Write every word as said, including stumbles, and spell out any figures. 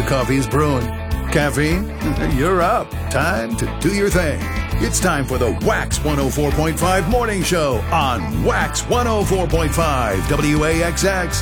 coffee's brewing. Caffeine? You're up. Time to do your thing. It's time for the Wax one oh four point five Morning Show on Wax one oh four point five W A X X.